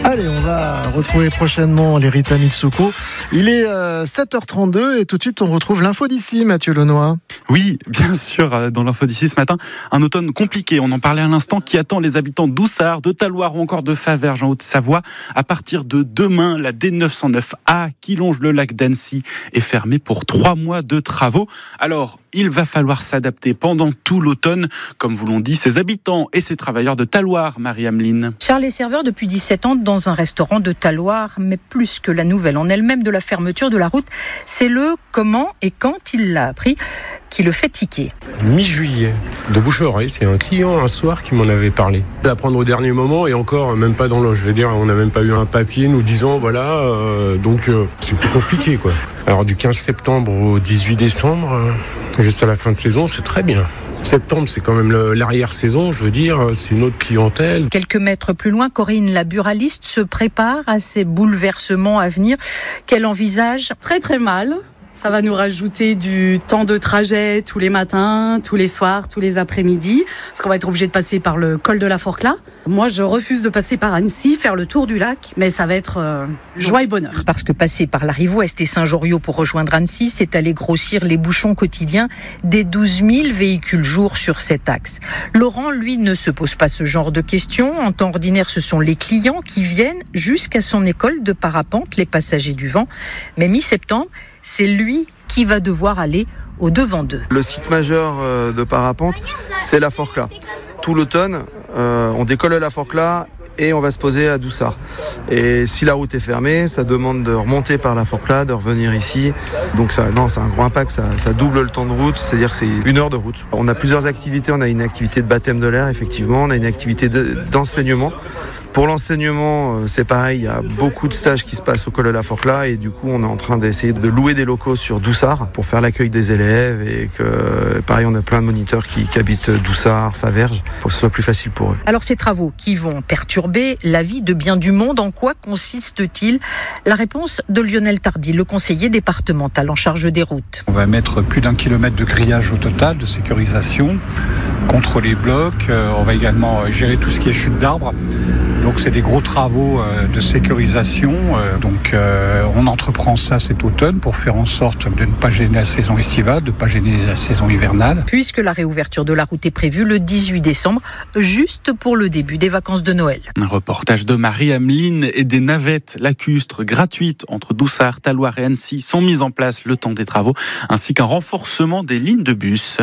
Allez, on va retrouver prochainement les Rita Mitsuko. Il est 7h32 et tout de suite on retrouve l'info d'ici, Mathieu Lenoy. Oui, bien sûr, dans l'info d'ici ce matin, un automne compliqué, on en parlait à l'instant, qui attend les habitants d'Oussard, de Talloires ou encore de Faverges en Haute-Savoie. À partir de demain, la D909A qui longe le lac d'Annecy est fermée pour 3 mois de travaux. Alors, il va falloir s'adapter pendant tout l'automne, comme vous l'ont dit ces habitants et ces travailleurs de Talloires, Marie-Ameline. Charles est serveur depuis 17 ans dans un restaurant de Talloires, mais plus que la nouvelle en elle-même de la fermeture de la route, c'est le comment et quand il l'a appris qui le fait tiquer. Mi-juillet, de bouche-oreille, c'est un client un soir qui m'en avait parlé. D'apprendre au dernier moment et encore même pas dans je vais dire, on n'a même pas eu un papier nous disant voilà, donc c'est plus compliqué quoi. Alors du 15 septembre au 18 décembre, jusqu'à la fin de saison, c'est très bien. Septembre, c'est quand même l'arrière-saison, je veux dire, c'est une autre clientèle. Quelques mètres plus loin, Corinne, la buraliste, se prépare à ces bouleversements à venir qu'elle envisage. Très très mal. Ça va nous rajouter du temps de trajet tous les matins, tous les soirs, tous les après-midi, parce qu'on va être obligé de passer par le col de la Forclaz. Moi, je refuse de passer par Annecy, faire le tour du lac, mais ça va être joie et bonheur. Parce que passer par la rive ouest et Saint-Joriot pour rejoindre Annecy, c'est aller grossir les bouchons quotidiens des 12 000 véhicules jour sur cet axe. Laurent, lui, ne se pose pas ce genre de questions. En temps ordinaire, ce sont les clients qui viennent jusqu'à son école de parapente, les passagers du vent. Mais mi-septembre, c'est lui qui va devoir aller au-devant d'eux. Le site majeur de parapente, c'est la Forclaz. Tout l'automne, on décolle à la Forclaz et on va se poser à Doussard. Et si la route est fermée, ça demande de remonter par la Forclaz, de revenir ici. Donc c'est un gros impact, ça double le temps de route, c'est-à-dire que c'est 1 heure de route. On a plusieurs activités, on a une activité de baptême de l'air, effectivement, on a une activité d'enseignement. Pour l'enseignement, c'est pareil, il y a beaucoup de stages qui se passent au col de la Forclaz et du coup, on est en train d'essayer de louer des locaux sur Doussard pour faire l'accueil des élèves et que, pareil, on a plein de moniteurs qui habitent Doussard, Faverges, pour que ce soit plus facile pour eux. Alors, ces travaux qui vont perturber la vie de bien du monde, en quoi consiste-t-il ? La réponse de Lionel Tardy, le conseiller départemental en charge des routes. On va mettre plus d'1 kilomètre de grillage au total, de sécurisation, contre les blocs. On va également gérer tout ce qui est chute d'arbres. Donc c'est des gros travaux de sécurisation. Donc on entreprend ça cet automne pour faire en sorte de ne pas gêner la saison estivale, de ne pas gêner la saison hivernale. Puisque la réouverture de la route est prévue le 18 décembre, juste pour le début des vacances de Noël. Un reportage de Marie-Ameline et des navettes lacustres gratuites entre Doussard, Talloires et Annecy sont mises en place le temps des travaux, ainsi qu'un renforcement des lignes de bus.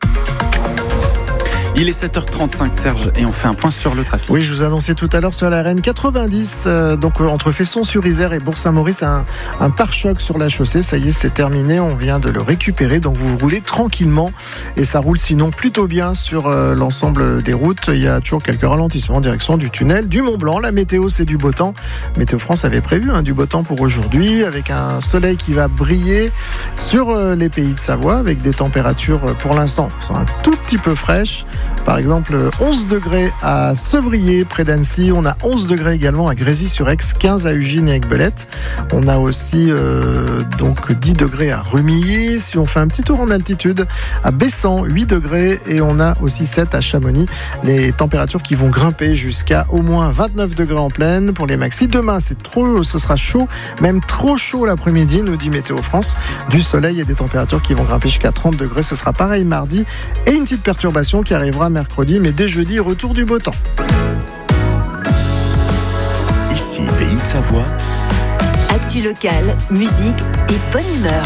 Il est 7h35, Serge, et on fait un point sur le trafic. Oui, je vous annonçais tout à l'heure sur la RN 90, donc entre Fesson-sur-Isère et Bourg-Saint-Maurice, un pare-choc sur la chaussée. Ça y est, c'est terminé, on vient de le récupérer, donc vous roulez tranquillement et ça roule sinon plutôt bien sur l'ensemble des routes. Il y a toujours quelques ralentissements en direction du tunnel du Mont-Blanc. La météo, c'est du beau temps. Météo France avait prévu du beau temps pour aujourd'hui, avec un soleil qui va briller sur les pays de Savoie, avec des températures pour l'instant qui sont un tout petit peu fraîches. Par exemple, 11 degrés à Sevrier, près d'Annecy. On a 11 degrés également à Grésy-sur-Aix, 15 à Ugine et Aiguebelette. On a aussi donc 10 degrés à Rumilly. Si on fait un petit tour en altitude, à Bessan, 8 degrés. Et on a aussi 7 à Chamonix. Les températures qui vont grimper jusqu'à au moins 29 degrés en pleine pour les maxis. Demain, ce sera chaud, même trop chaud l'après-midi, nous dit Météo France. Du soleil et des températures qui vont grimper jusqu'à 30 degrés. Ce sera pareil mardi. Et une petite perturbation qui arrivera mercredi, mais dès jeudi, retour du beau temps. Ici, Pays de Savoie. Actu locale, musique et bonne humeur.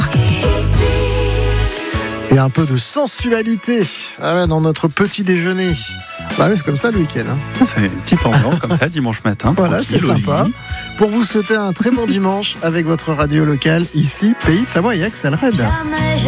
Et un peu de sensualité dans notre petit déjeuner. Bah oui, c'est comme ça le week-end. C'est une petite ambiance comme ça, dimanche matin. Voilà, c'est sympa. Pour vous souhaiter un très bon dimanche avec votre radio locale, ici, Pays de Savoie et Axel Red.